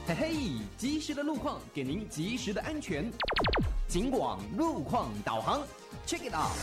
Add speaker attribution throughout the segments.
Speaker 1: 嘿嘿，及时的路况给您及时的安全。警广路况导航 ，Check it out。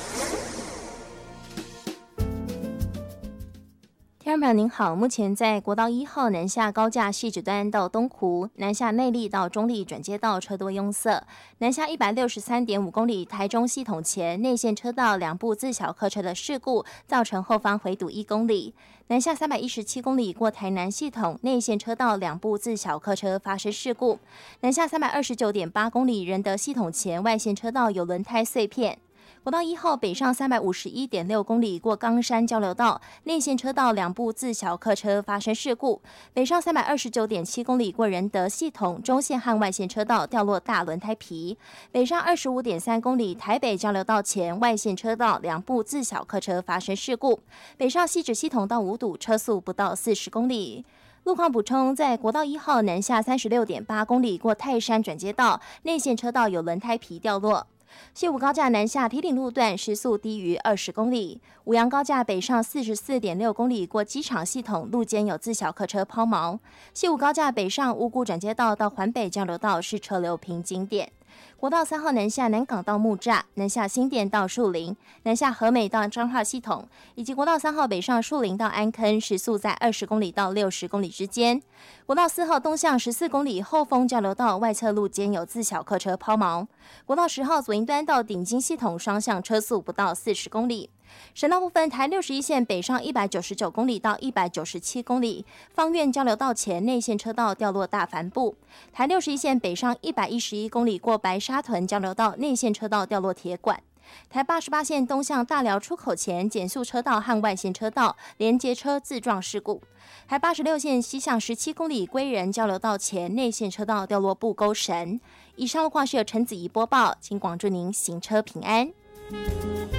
Speaker 2: 听众朋友您好，目前在国道1号南下高架汐止端到东湖，南下内壢到中壢转接道车多拥塞，南下163.5公里台中系统前内线车道2部自小客车的事故，造成后方回堵1公里。南下317公里过台南系统内线车道2部自小客车发生事故。南下329.8公里仁德系统前外线车道有轮胎碎片。国道1号北上351.6公里过冈山交流道内线车道2部自小客车发生事故，北上329.7公里过仁德系统中线和外线车道掉落大轮胎皮，北上25.3公里台北交流道前外线车道2部自小客车发生事故，北上汐止系统到五堵车速不到40公里。路况补充，在国道1号南下36.8公里过泰山转接道内线车道有轮胎皮掉落。西武高架南下堤顶路段时速低于20公里，五杨高架北上44.6公里过机场系统路肩有自小客车抛锚，西武高架北上五股转接道到环北交流道是车流瓶颈点。国道3号南下南港到木栅，南下新店到树林，南下和美到彰化系统，以及国道3号北上树林到安坑，时速在20公里到60公里之间。国道4号东向14公里后丰交流道外侧路肩有自小客车抛锚。国道10号左营端到顶金系统双向车速不到40公里。省道部分，台61线北上199公里到197公里，芳苑交流道前内线车道掉落大帆布；台61线北上111公里过白沙屯交流道内线车道掉落铁管；台88线东向大寮出口前减速车道和外线车道连接车自撞事故；台86线西向17公里归仁交流道前内线车道掉落布钩绳。以上路况是由陈子怡播报，请广祝您行车平安。